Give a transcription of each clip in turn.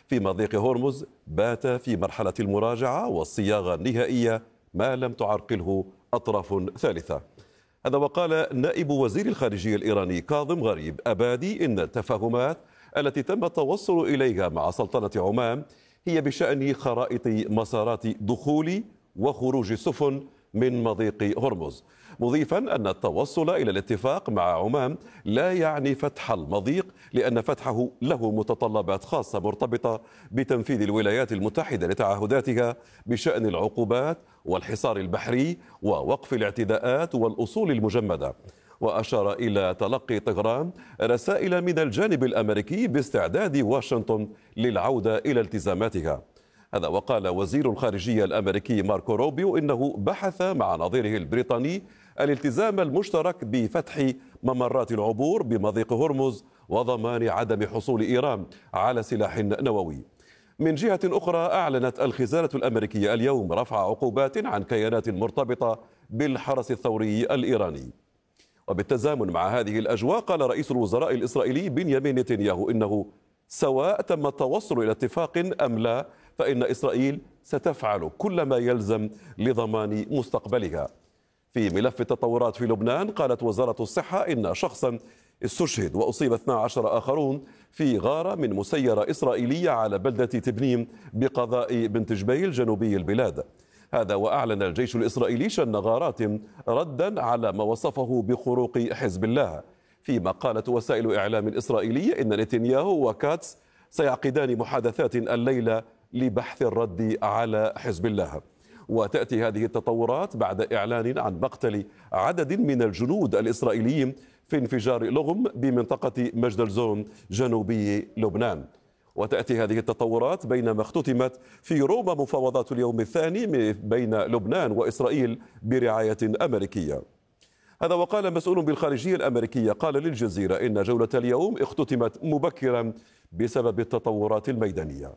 في مضيق هرمز بات في مرحلة المراجعة والصياغة النهائية ما لم تعرقله أطراف ثالثة. هذا وقال نائب وزير الخارجية الإيراني كاظم غريب أبادي إن التفاهمات التي تم التوصل إليها مع سلطنة عمان هي بشأن خرائط مسارات دخول وخروج السفن من مضيق هرمز، مضيفا أن التوصل إلى الاتفاق مع عمان لا يعني فتح المضيق، لأن فتحه له متطلبات خاصة مرتبطة بتنفيذ الولايات المتحدة لتعهداتها بشأن العقوبات والحصار البحري ووقف الاعتداءات والأصول المجمدة. وأشار إلى تلقي طهران رسائل من الجانب الأمريكي باستعداد واشنطن للعودة إلى التزاماتها. هذا وقال وزير الخارجية الأمريكي ماركو روبيو إنه بحث مع نظيره البريطاني الالتزام المشترك بفتح ممرات العبور بمضيق هرمز وضمان عدم حصول إيران على سلاح نووي. من جهة أخرى أعلنت الخزانة الأمريكية اليوم رفع عقوبات عن كيانات مرتبطة بالحرس الثوري الإيراني. وبالتزامن مع هذه الأجواء قال رئيس الوزراء الإسرائيلي بنيامين نتنياهو إنه سواء تم التوصل إلى اتفاق أم لا فإن إسرائيل ستفعل كل ما يلزم لضمان مستقبلها. في ملف التطورات في لبنان قالت وزارة الصحة إن شخصا استشهد وأصيب 12 آخرون في غارة من مسيرة إسرائيلية على بلدة تبنيم بقضاء بنت جبيل جنوبي البلاد. هذا وأعلن الجيش الإسرائيلي شن غارات ردا على ما وصفه بخروق حزب الله، فيما قالت وسائل إعلام إسرائيلية إن نتنياهو وكاتس سيعقدان محادثات الليلة لبحث الرد على حزب الله. وتأتي هذه التطورات بعد إعلان عن مقتل عدد من الجنود الإسرائيليين في انفجار لغم بمنطقة مجدلزون جنوبي لبنان. وتأتي هذه التطورات بينما اختتمت في روما مفاوضات اليوم الثاني بين لبنان وإسرائيل برعاية أمريكية. هذا وقال مسؤول بالخارجية الأمريكية قال للجزيرة إن جولة اليوم اختتمت مبكرا بسبب التطورات الميدانية.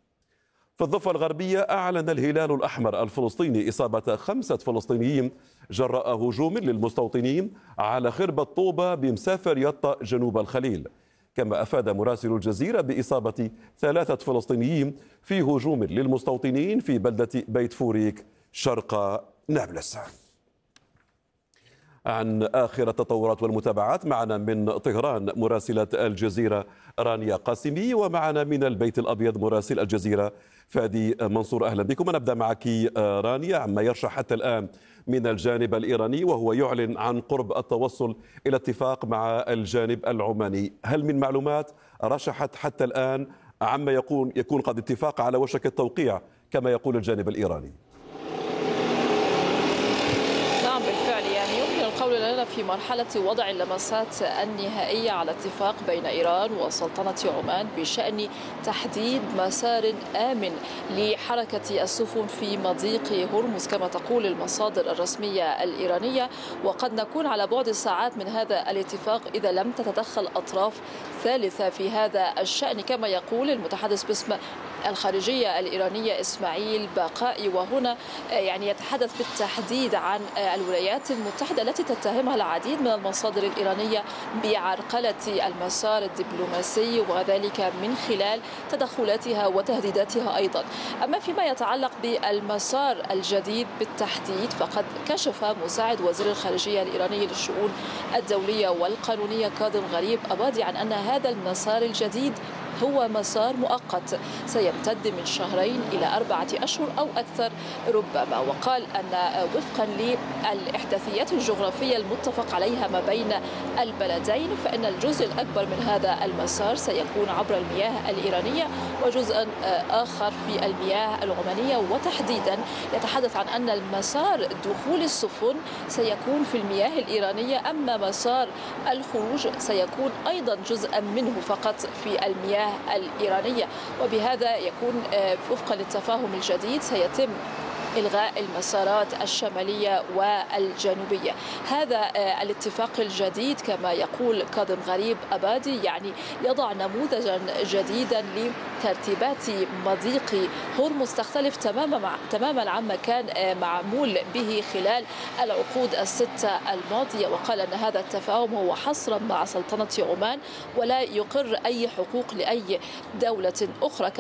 في الضفة الغربية أعلن الهلال الأحمر الفلسطيني إصابة 5 فلسطينيين جراء هجوم للمستوطنين على خربة طوبة بمسافر يطا جنوب الخليل. كما أفاد مراسل الجزيرة بإصابة 3 فلسطينيين في هجوم للمستوطنين في بلدة بيت فوريك شرق نابلس. عن آخر التطورات والمتابعات معنا من طهران مراسلة الجزيرة رانيا قاسمي، ومعنا من البيت الأبيض مراسل الجزيرة فادي منصور. أهلا بكم. نبدأ معك رانيا عما يرشح حتى الآن من الجانب الإيراني وهو يعلن عن قرب التوصل إلى اتفاق مع الجانب العماني. هل من معلومات رشحت حتى الآن عما يكون قد اتفاق على وشك التوقيع كما يقول الجانب الإيراني؟ نعم بالفعل، يمكن القول لنا في مرحلة وضع اللمسات النهائية على اتفاق بين إيران وسلطنة عمان بشأن تحديد مسار آمن لحركة السفن في مضيق هرمز كما تقول المصادر الرسمية الإيرانية، وقد نكون على بعد ساعات من هذا الاتفاق إذا لم تتدخل أطراف ثالثة في هذا الشأن كما يقول المتحدث باسم الخارجية الإيرانية إسماعيل باقائي. وهنا يتحدث بالتحديد عن الولايات المتحدة التي تتهمها العديد من المصادر الإيرانية بعرقلة المسار الدبلوماسي وذلك من خلال تدخلاتها وتهديداتها أيضا. أما فيما يتعلق بالمسار الجديد بالتحديد فقد كشف مساعد وزير الخارجية الإيراني للشؤون الدولية والقانونية كاظم غريب أبادي عن أن هذا المسار الجديد هو مسار مؤقت سيمتد من 2 إلى 4 أشهر أو أكثر ربما. وقال أن وفقا للإحداثيات الجغرافية المتفق عليها ما بين البلدين فإن الجزء الأكبر من هذا المسار سيكون عبر المياه الإيرانية وجزء آخر في المياه العمانية، وتحديدا يتحدث عن أن المسار دخول السفن سيكون في المياه الإيرانية، أما مسار الخروج سيكون أيضا جزءا منه فقط في المياه الإيرانية. وبهذا يكون وفقا للتفاهم الجديد سيتم إلغاء المسارات الشمالية والجنوبية. هذا الاتفاق الجديد كما يقول كاظم غريب أبادي يضع نموذجا جديدا لترتيبات مضيق هرمز تختلف تماما عما كان معمول به خلال العقود ال6 الماضية. وقال أن هذا التفاهم هو حصرا مع سلطنة عمان ولا يقر أي حقوق لأي دولة أخرى.